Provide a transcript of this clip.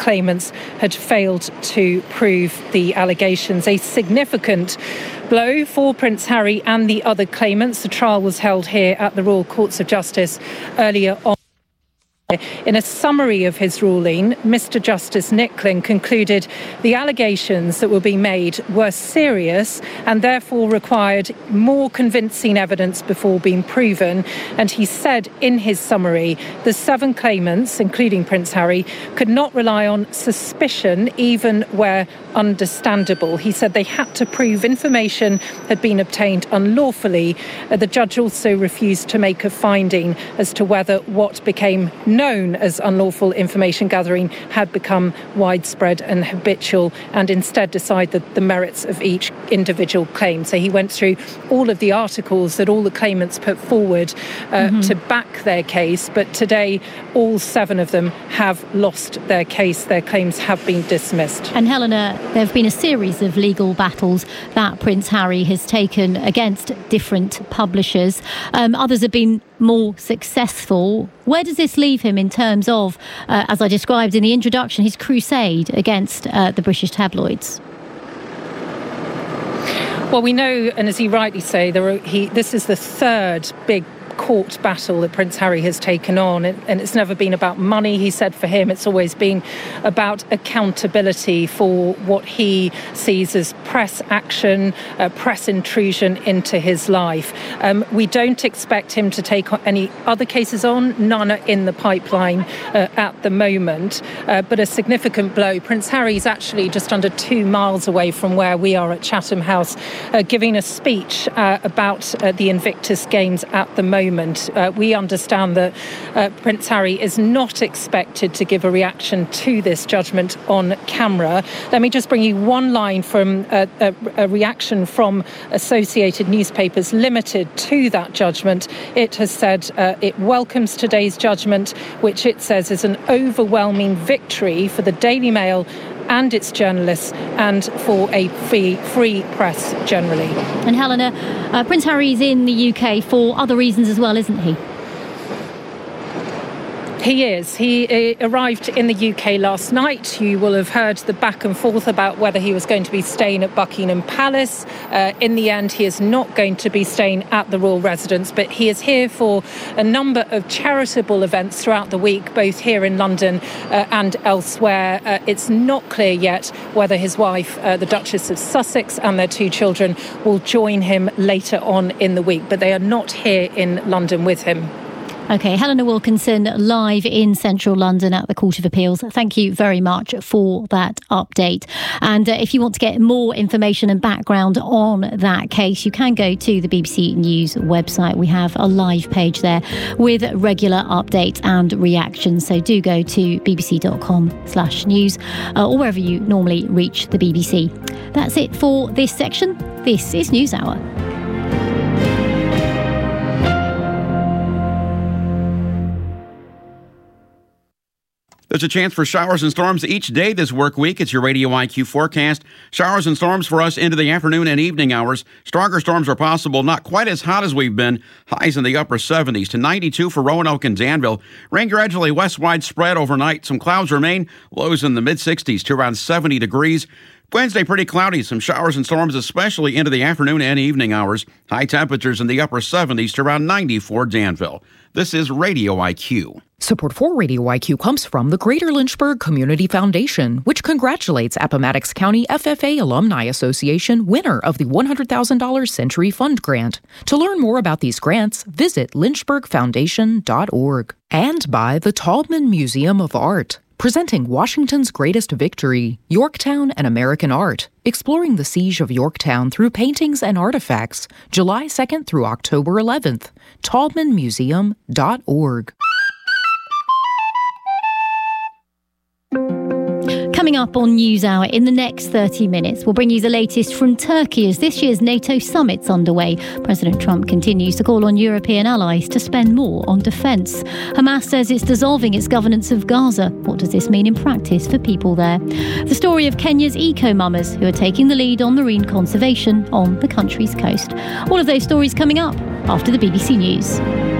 claimants had failed to prove the allegations. A significant blow for Prince Harry and the other claimants. The trial was held here at the Royal Courts of Justice earlier on. In a summary of his ruling, Mr. Justice Nicklin concluded the allegations that were being made were serious and therefore required more convincing evidence before being proven. And he said in his summary, the 7 claimants, including Prince Harry, could not rely on suspicion even where understandable. He said they had to prove information had been obtained unlawfully. The judge also refused to make a finding as to whether what became known as unlawful information gathering had become widespread and habitual, and instead decided the merits of each individual claim. So he went through all of the articles that all the claimants put forward to back their case, but today all 7 of them have lost their case. Their claims have been dismissed. And Helena, there have been a series of legal battles that Prince Harry has taken against different publishers. Others have been more successful. Where does this leave him in terms of, as I described in the introduction, his crusade against the British tabloids? Well, we know, and as you rightly say, this is the 3rd big court battle that Prince Harry has taken on, and it's never been about money. He said for him it's always been about accountability for what he sees as press action, press intrusion into his life. We don't expect him to take any other cases on, none are in the pipeline at the moment, but a significant blow. Prince Harry's actually just under 2 miles away from where we are at Chatham House, giving a speech about the Invictus Games at the moment. We understand that Prince Harry is not expected to give a reaction to this judgment on camera. Let me just bring you one line from a reaction from Associated Newspapers Limited to that judgment. It has said it welcomes today's judgment, which it says is an overwhelming victory for the Daily Mail and its journalists and for a free press generally. And Helena, Prince Harry's in the UK for other reasons as well, isn't he? He is. He arrived in the UK last night. You will have heard the back and forth about whether he was going to be staying at Buckingham Palace. In the end, he is not going to be staying at the royal residence, but he is here for a number of charitable events throughout the week, both here in London and elsewhere. It's not clear yet whether his wife, the Duchess of Sussex, and their 2 children will join him later on in the week, but they are not here in London with him. OK, Helena Wilkinson live in central London at the Court of Appeals. Thank you very much for that update. And if you want to get more information and background on that case, you can go to the BBC News website. We have a live page there with regular updates and reactions. So do go to bbc.com/news or wherever you normally reach the BBC. That's it for this section. This is NewsHour. There's a chance for showers and storms each day this work week. It's your Radio IQ forecast. Showers and storms for us into the afternoon and evening hours. Stronger storms are possible, not quite as hot as we've been. Highs in the upper 70s to 92 for Roanoke and Danville. Rain gradually west-wide spread overnight. Some clouds remain. Lows in the mid-60s to around 70 degrees. Wednesday, pretty cloudy. Some showers and storms, especially into the afternoon and evening hours. High temperatures in the upper 70s to around 90 for Danville. This is Radio IQ. Support for Radio IQ comes from the Greater Lynchburg Community Foundation, which congratulates Appomattox County FFA Alumni Association, winner of the $100,000 Century Fund Grant. To learn more about these grants, visit lynchburgfoundation.org. And by the Taubman Museum of Art, presenting Washington's Greatest Victory, Yorktown and American Art, exploring the siege of Yorktown through paintings and artifacts, July 2nd through October 11th, taubmanmuseum.org. Coming up on NewsHour in the next 30 minutes, we'll bring you the latest from Turkey as this year's NATO summit's underway. President Trump continues to call on European allies to spend more on defence. Hamas says it's dissolving its governance of Gaza. What does this mean in practice for people there? The story of Kenya's eco-mummers who are taking the lead on marine conservation on the country's coast. All of those stories coming up after the BBC News.